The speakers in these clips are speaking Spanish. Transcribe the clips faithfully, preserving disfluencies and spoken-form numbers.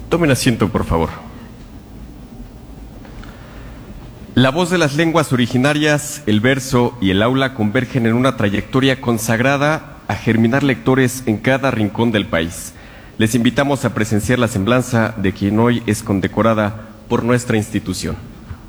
Tomen asiento, por favor. La voz de las lenguas originarias, el verso y el aula convergen en una trayectoria consagrada a germinar lectores en cada rincón del país. Les invitamos a presenciar la semblanza de quien hoy es condecorada por nuestra institución.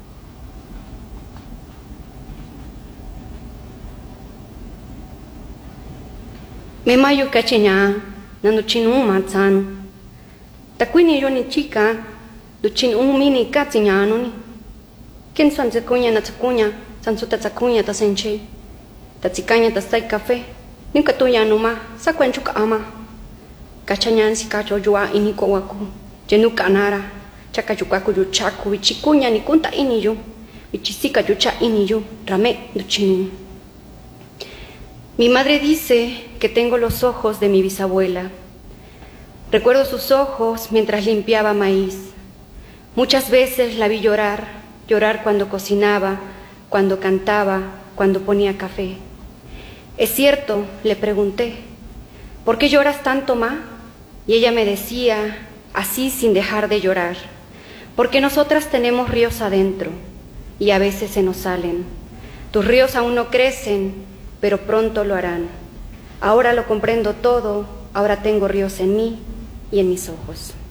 Me mayo cacheña, nando chin un marzano. Tacuini yo ni chica, do chin un mini cachiñano ni. ¿Quién son tzacuña na tzacuña, san su tzacuña ta senche? Tzacicaña ta stai café, nunca tuya no ma, sacuenchuca ama. Cachañan si cacho yua ini kowaku, jenuka nara, chacayucacu yu chacu, vichicuña ni kunta ini yo, vichisica yucha ini yo, rame do chinu. Mi madre dice que tengo los ojos de mi bisabuela. Recuerdo sus ojos mientras limpiaba maíz. Muchas veces la vi llorar, llorar cuando cocinaba, cuando cantaba, cuando ponía café. ¿Es cierto?, le pregunté. ¿Por qué lloras tanto, ma? Y ella me decía, así sin dejar de llorar, porque nosotras tenemos ríos adentro y a veces se nos salen. Tus ríos aún no crecen, pero pronto lo harán. Ahora lo comprendo todo, ahora tengo ríos en mí y en mis ojos.